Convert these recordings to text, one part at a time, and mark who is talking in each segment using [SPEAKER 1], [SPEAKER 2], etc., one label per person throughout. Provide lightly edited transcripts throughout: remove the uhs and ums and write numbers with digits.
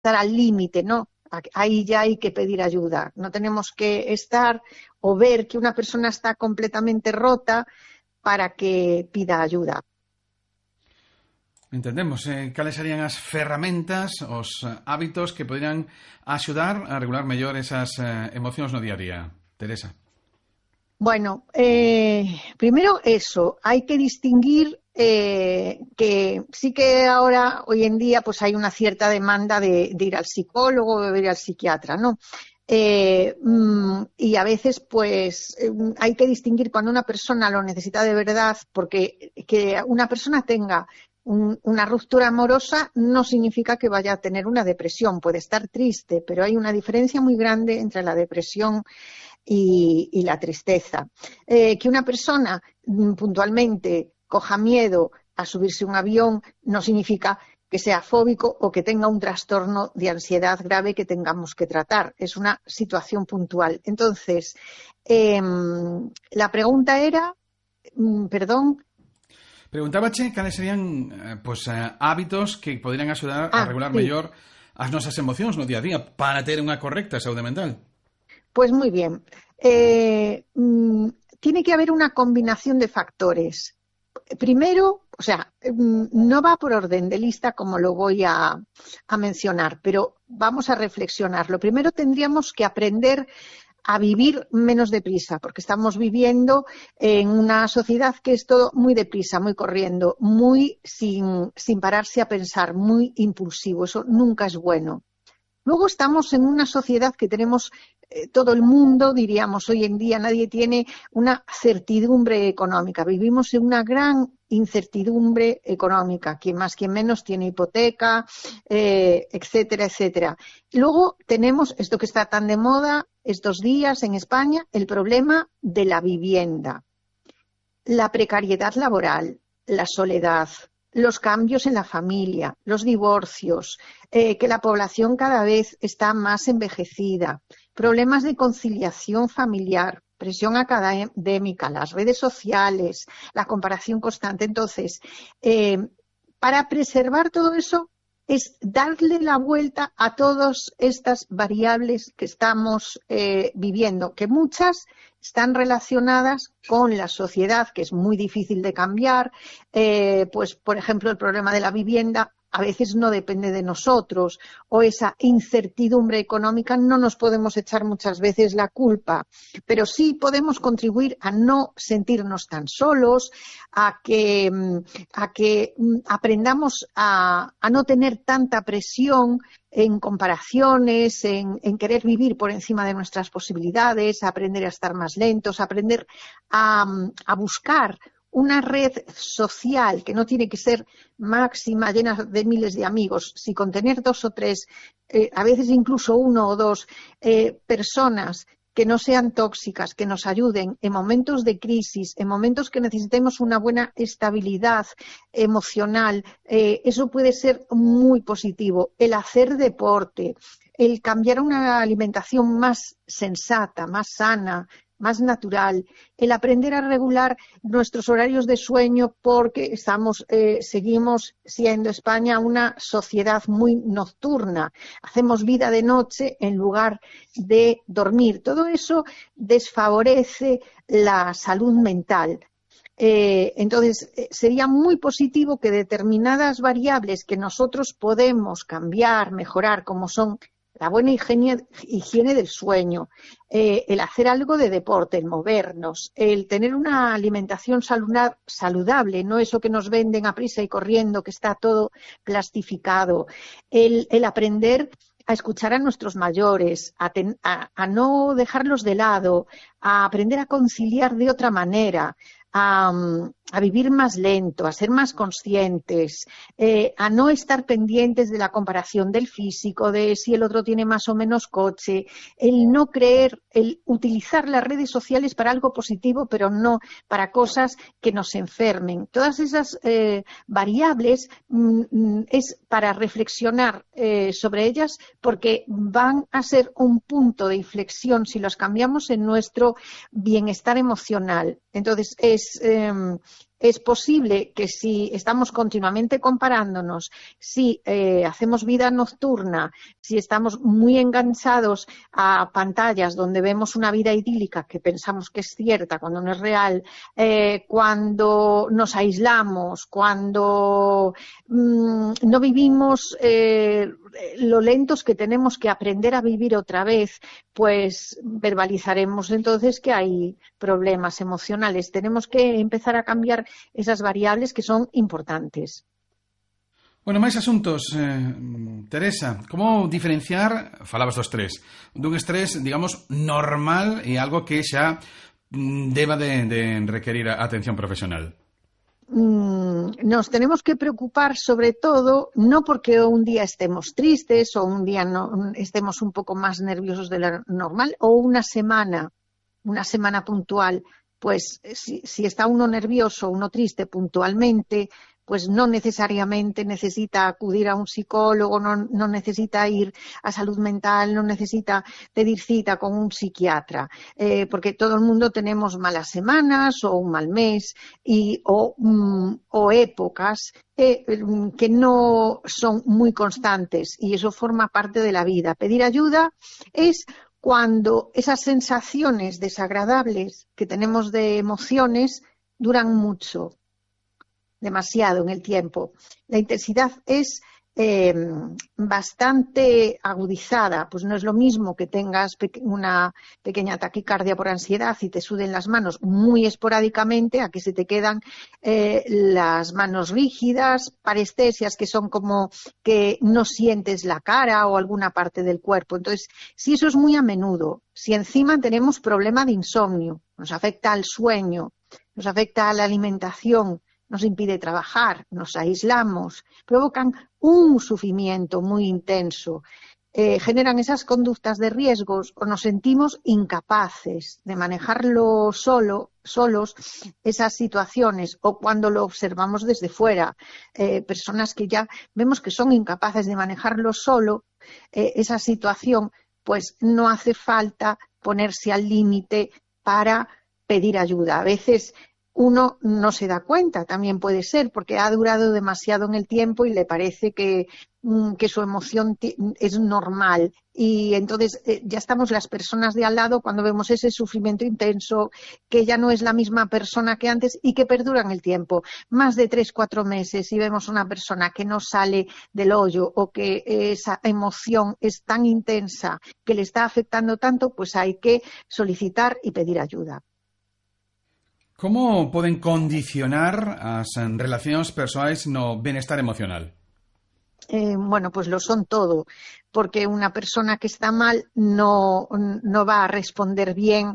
[SPEAKER 1] al límite, ¿no? Ahí ya hay que pedir ayuda. No tenemos que estar o ver que una persona está completamente rota para que pida ayuda.
[SPEAKER 2] Entendemos. Cales serían as ferramentas, os hábitos que poderían axudar a regular mellor esas emocións no día a día? Teresa.
[SPEAKER 1] Bueno, primero eso, hay que distinguir que sí que ahora, hoy en día, pues hay una cierta demanda de ir al psicólogo o de ir al psiquiatra, ¿no? Y a veces, pues, hay que distinguir cuando una persona lo necesita de verdad, porque que una persona tenga una ruptura amorosa no significa que vaya a tener una depresión, puede estar triste, pero hay una diferencia muy grande entre la depresión y la tristeza. Que una persona puntualmente coja miedo a subirse a un avión no significa que sea fóbico o que tenga un trastorno de ansiedad grave que tengamos que tratar. Es una situación puntual. Entonces, la pregunta era, perdón.
[SPEAKER 2] Preguntábache cales serían hábitos que poderían axudar a regular
[SPEAKER 1] Sí.
[SPEAKER 2] mellor as nosas emocións no día a día para ter unha correcta saúde mental.
[SPEAKER 1] Pues muy bien. Tiene que haber una combinación de factores. Primero, o sea, no va por orden de lista como lo voy a mencionar, pero vamos a reflexionarlo. Primero tendríamos que aprender a vivir menos deprisa, porque estamos viviendo en una sociedad que es todo muy deprisa, muy corriendo, muy sin pararse a pensar, muy impulsivo. Eso nunca es bueno. Luego estamos en una sociedad que tenemos todo el mundo, diríamos hoy en día, nadie tiene una certidumbre económica. Vivimos en una gran incertidumbre económica. Quien más, quien menos tiene hipoteca, etcétera, etcétera. Luego tenemos esto que está tan de moda estos días en España, el problema de la vivienda, la precariedad laboral, la soledad, los cambios en la familia, los divorcios, que la población cada vez está más envejecida, problemas de conciliación familiar, presión académica, las redes sociales, la comparación constante. Entonces, para preservar todo eso es darle la vuelta a todas estas variables que estamos viviendo, que muchas están relacionadas con la sociedad, que es muy difícil de cambiar. Pues, por ejemplo, el problema de la vivienda a veces no depende de nosotros, o esa incertidumbre económica no nos podemos echar muchas veces la culpa, pero sí podemos contribuir a no sentirnos tan solos, a que aprendamos a no tener tanta presión en comparaciones, en querer vivir por encima de nuestras posibilidades, a aprender a estar más lentos, a aprender a buscar una red social que no tiene que ser máxima, llena de miles de amigos, si con tener 2 o 3, a veces incluso 1 o 2 personas que no sean tóxicas, que nos ayuden en momentos de crisis, en momentos que necesitemos una buena estabilidad emocional, eso puede ser muy positivo. El hacer deporte, el cambiar a una alimentación más sensata, más sana, más natural, el aprender a regular nuestros horarios de sueño, porque seguimos siendo España una sociedad muy nocturna. Hacemos vida de noche en lugar de dormir. Todo eso desfavorece la salud mental. Entonces, sería muy positivo que determinadas variables que nosotros podemos cambiar, mejorar, como son la buena higiene del sueño, el hacer algo de deporte, el movernos, el tener una alimentación saludable, no eso que nos venden a prisa y corriendo, que está todo plastificado, el aprender a escuchar a nuestros mayores, a no dejarlos de lado, a aprender a conciliar de otra manera, a vivir más lento, a ser más conscientes, a no estar pendientes de la comparación del físico, de si el otro tiene más o menos coche, el no creer, el utilizar las redes sociales para algo positivo, pero no para cosas que nos enfermen. Todas esas variables es para reflexionar sobre ellas, porque van a ser un punto de inflexión si los cambiamos en nuestro bienestar emocional. Entonces, es posible que si estamos continuamente comparándonos, si hacemos vida nocturna, si estamos muy enganchados a pantallas donde vemos una vida idílica que pensamos que es cierta cuando no es real, cuando nos aislamos, cuando no vivimos lo lentos que tenemos que aprender a vivir otra vez, pues verbalizaremos entonces que hay problemas emocionales. Tenemos que empezar a cambiar esas variables que son importantes.
[SPEAKER 2] Bueno, máis asuntos. Teresa, como diferenciar, falabas do estrés, dun estrés, digamos, normal e algo que xa deba de requerir atención profesional?
[SPEAKER 1] Nos tenemos que preocupar sobre todo, no porque un día estemos tristes o un día no, estemos un poco más nerviosos de lo normal, o una semana puntual, pues si está uno nervioso, uno triste puntualmente, pues no necesariamente necesita acudir a un psicólogo, no necesita ir a salud mental, no necesita pedir cita con un psiquiatra, porque todo el mundo tenemos malas semanas o un mal mes o épocas que no son muy constantes, y eso forma parte de la vida. Pedir ayuda es cuando esas sensaciones desagradables que tenemos de emociones duran mucho, demasiado en el tiempo. La intensidad es bastante agudizada, pues no es lo mismo que tengas una pequeña taquicardia por ansiedad y te suden las manos muy esporádicamente, a que se te quedan las manos rígidas, parestesias que son como que no sientes la cara o alguna parte del cuerpo. Entonces, si eso es muy a menudo, si encima tenemos problema de insomnio, nos afecta al sueño, nos afecta a la alimentación, nos impide trabajar, nos aislamos, provocan un sufrimiento muy intenso, generan esas conductas de riesgos o nos sentimos incapaces de manejarlo solos esas situaciones, o cuando lo observamos desde fuera, personas que ya vemos que son incapaces de manejarlo solo, esa situación, pues no hace falta ponerse al límite para pedir ayuda. A veces uno no se da cuenta, también puede ser, porque ha durado demasiado en el tiempo y le parece que su emoción es normal. Y entonces ya estamos las personas de al lado cuando vemos ese sufrimiento intenso, que ya no es la misma persona que antes y que perdura en el tiempo. Más de 3-4 meses, y vemos una persona que no sale del hoyo o que esa emoción es tan intensa que le está afectando tanto, pues hay que solicitar y pedir ayuda.
[SPEAKER 2] Como poden condicionar as relacións persoais no benestar emocional?
[SPEAKER 1] Bueno, pues lo son todo, porque una persona que está mal no va a responder bien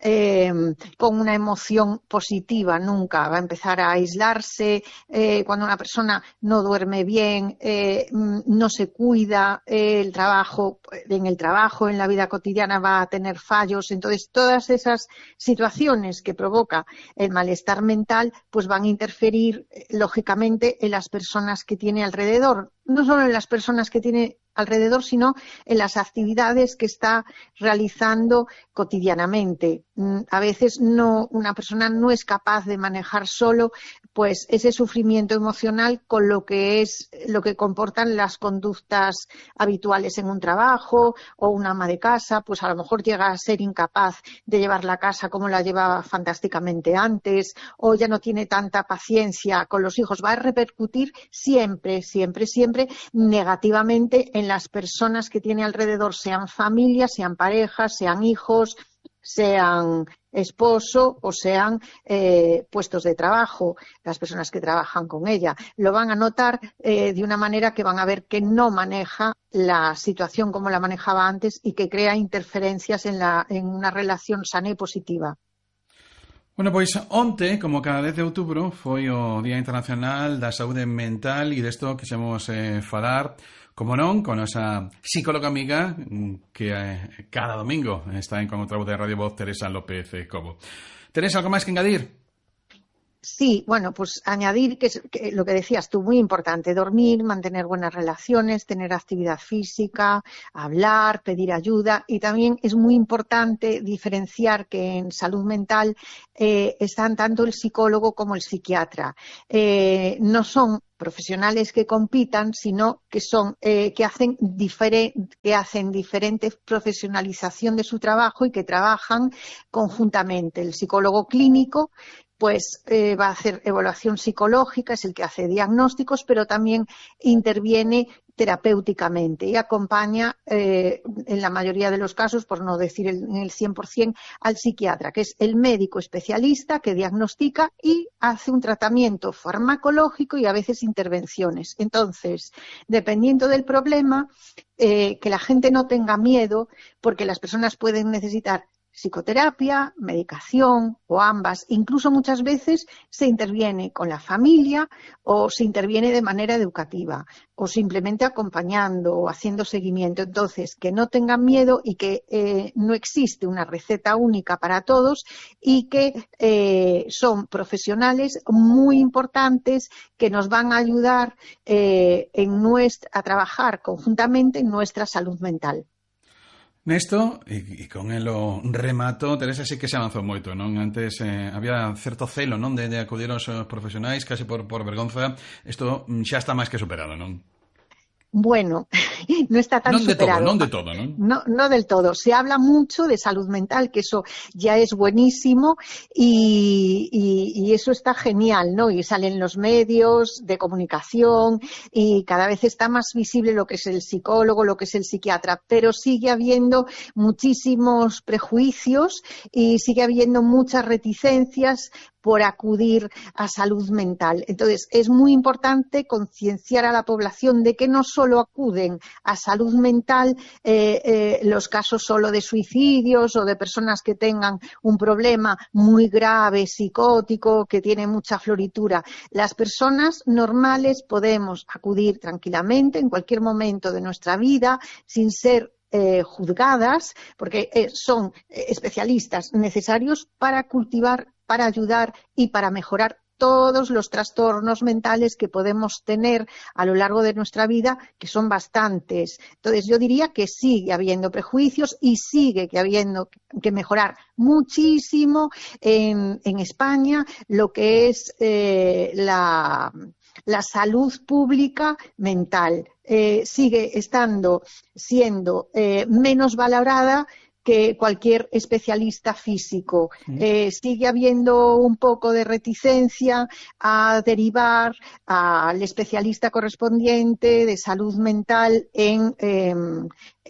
[SPEAKER 1] con una emoción positiva nunca, va a empezar a aislarse. Cuando una persona no duerme bien, no se cuida, en el trabajo, en la vida cotidiana va a tener fallos. Entonces, todas esas situaciones que provoca el malestar mental, pues van a interferir lógicamente en las personas que tiene alrededor. No solo en las personas que tiene alrededor, sino en las actividades que está realizando cotidianamente. A veces una persona no es capaz de manejar solo pues ese sufrimiento emocional con lo que comportan las conductas habituales en un trabajo, o una ama de casa, pues a lo mejor llega a ser incapaz de llevar la casa como la llevaba fantásticamente antes, o ya no tiene tanta paciencia con los hijos. Va a repercutir siempre negativamente en las personas que tiene alrededor, sean familias, sean parejas, sean hijos, sean esposo o sean puestos de trabajo. Las personas que trabajan con ella lo van a notar de una manera que van a ver que no maneja la situación como la manejaba antes y que crea interferencias en una relación sana e positiva.
[SPEAKER 2] Bueno, pois onte, como cada 10 de outubro, foi o Día Internacional da Saúde Mental, e desto quixemos falar, como non, con nosa psicóloga amiga que cada domingo está en Con outra voz de Radio Voz, Teresa López Cobo. Teresa, algo máis que engadir?
[SPEAKER 1] Sí, bueno, pues añadir que lo que decías tú, muy importante, dormir, mantener buenas relaciones, tener actividad física, hablar, pedir ayuda, y también es muy importante diferenciar que en salud mental están tanto el psicólogo como el psiquiatra. No son profesionales que compitan, sino que son que hacen diferente profesionalización de su trabajo y que trabajan conjuntamente. El psicólogo clínico pues va a hacer evaluación psicológica, es el que hace diagnósticos, pero también interviene terapéuticamente y acompaña en la mayoría de los casos, por no decir en el 100%, al psiquiatra, que es el médico especialista que diagnostica y hace un tratamiento farmacológico y a veces intervenciones. Entonces, dependiendo del problema, que la gente no tenga miedo, porque las personas pueden necesitar psicoterapia, medicación o ambas. Incluso muchas veces se interviene con la familia o se interviene de manera educativa o simplemente acompañando o haciendo seguimiento. Entonces, que no tengan miedo y que no existe una receta única para todos y que son profesionales muy importantes que nos van a ayudar a trabajar conjuntamente en nuestra salud mental.
[SPEAKER 2] Nesto, e con elo remato, Teresa sí que se avanzou moito, non? Antes había certo celo, non, de acudir aos profesionais, casi por vergonza. Isto xa está máis que superado, non?
[SPEAKER 1] Bueno, no está tan superado.
[SPEAKER 2] Non de todo, ¿no?
[SPEAKER 1] No del todo. Se habla mucho de salud mental, que eso ya es buenísimo y eso está genial, ¿no? Y salen los medios de comunicación y cada vez está más visible lo que es el psicólogo, lo que es el psiquiatra, pero sigue habiendo muchísimos prejuicios y sigue habiendo muchas reticencias por acudir a salud mental. Entonces, es muy importante concienciar a la población de que no solo acuden a salud mental los casos solo de suicidios o de personas que tengan un problema muy grave, psicótico, que tiene mucha floritura. Las personas normales podemos acudir tranquilamente en cualquier momento de nuestra vida sin ser juzgadas, porque son especialistas necesarios para cultivar, para ayudar y para mejorar todos los trastornos mentales que podemos tener a lo largo de nuestra vida, que son bastantes. Entonces, yo diría que sigue habiendo prejuicios y sigue habiendo que mejorar muchísimo en España lo que es la salud pública mental. Sigue siendo menos valorada que cualquier especialista físico. Sigue habiendo un poco de reticencia a derivar al especialista correspondiente de salud mental en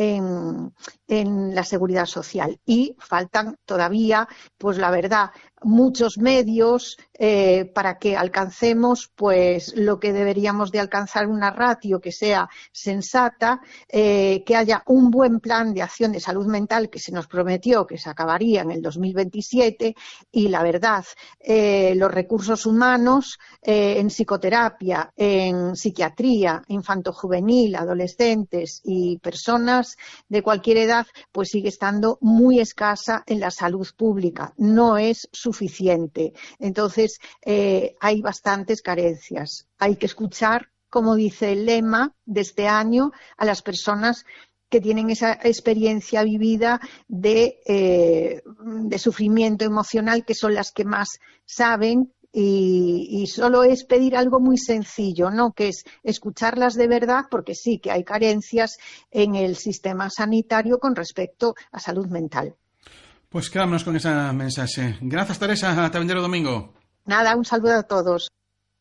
[SPEAKER 1] la seguridad social. Y faltan todavía, pues la verdad, muchos medios para que alcancemos pues lo que deberíamos de alcanzar, una ratio que sea sensata, que haya un buen plan de acción de salud mental que se nos prometió que se acabaría en el 2027 y la verdad, los recursos humanos en psicoterapia, en psiquiatría, infantojuvenil, adolescentes y personas de cualquier edad, pues sigue estando muy escasa en la salud pública. No es suficiente. Entonces, hay bastantes carencias. Hay que escuchar, como dice el lema de este año, a las personas que tienen esa experiencia vivida de sufrimiento emocional, que son las que más saben. Y solo es pedir algo muy sencillo, ¿no? Que es escucharlas de verdad, porque sí que hay carencias en el sistema sanitario con respecto a salud mental.
[SPEAKER 2] Pues quedámonos con ese mensaje. Gracias, Teresa. Hasta vendrero domingo.
[SPEAKER 1] Nada, un saludo a todos.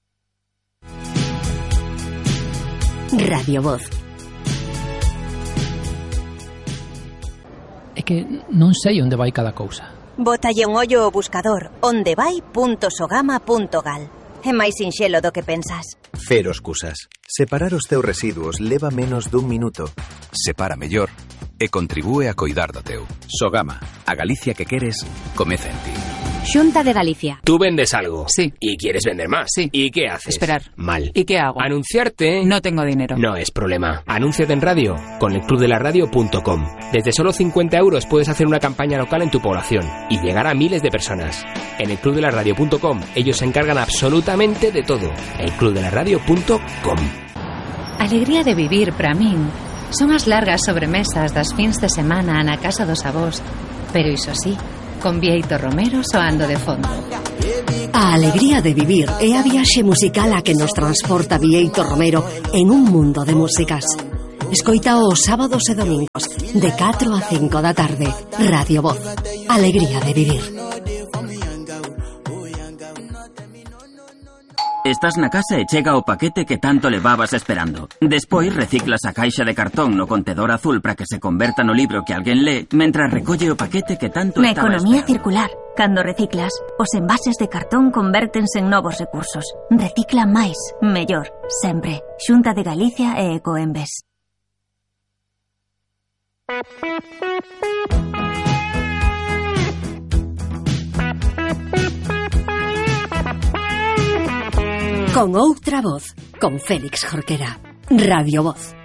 [SPEAKER 3] Radio Voz.
[SPEAKER 4] É que non sei onde vai cada cousa.
[SPEAKER 3] Bótalle un ollo ao buscador ondevai.sogama.gal. É máis sinxelo do que pensas.
[SPEAKER 5] Cero excusas. Separar os teus residuos leva menos dun minuto. Separa mellor e contribúe a coidar do teu. Sogama, a Galicia que queres, comeza en ti.
[SPEAKER 6] Xunta de Galicia.
[SPEAKER 7] Tú vendes algo.
[SPEAKER 6] Sí.
[SPEAKER 7] ¿Y quieres vender más?
[SPEAKER 6] Sí.
[SPEAKER 7] ¿Y qué haces?
[SPEAKER 6] Esperar.
[SPEAKER 7] Mal.
[SPEAKER 6] ¿Y qué hago?
[SPEAKER 7] Anunciarte.
[SPEAKER 6] No tengo dinero.
[SPEAKER 7] No es problema. Anúnciate en radio con elclubdelaradio.com. Desde solo 50 euros puedes hacer una campaña local en tu población y llegar a miles de personas. En elclubdelaradio.com ellos se encargan absolutamente de todo. elclubdelaradio.com.
[SPEAKER 8] Alegría de vivir, para min, son as largas sobremesas das fins de semana na casa dos avós, pero iso sí, con Bieito Romero soando de fondo.
[SPEAKER 9] A alegría de vivir é a viaxe musical a que nos transporta Bieito Romero en un mundo de músicas. Escoita os sábados e domingos de 4 a 5 da tarde. Radio Voz. Alegría de vivir.
[SPEAKER 10] Estás na casa e chega o paquete que tanto levabas esperando. Despois reciclas a caixa de cartón no contedor azul para que se converta no libro que alguén lee, mentras recolle o paquete que tanto
[SPEAKER 11] Na
[SPEAKER 10] estaba
[SPEAKER 11] economía
[SPEAKER 10] esperando.
[SPEAKER 11] circular, cando reciclas, os envases de cartón convértense en novos recursos. Recicla máis, mellor, sempre. Xunta de Galicia e Ecoembes.
[SPEAKER 9] Con outra voz, con Félix Jorquera. Radio Voz.